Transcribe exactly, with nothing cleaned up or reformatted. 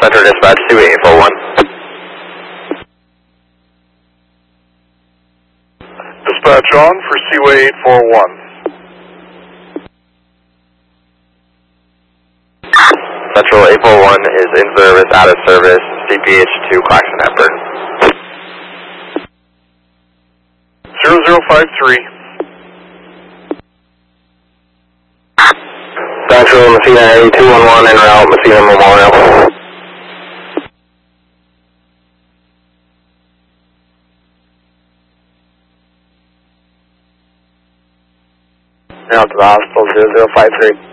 Center Dispatch, Seaway eight four one. Dispatch on for Seaway eight four one. Central eight four one is in service, out of service, C P H two, Claxon Hepburn. zero zero five three. Central Messina eight two one one en route, Messina Memorial. Now to the hospital, zero zero five three.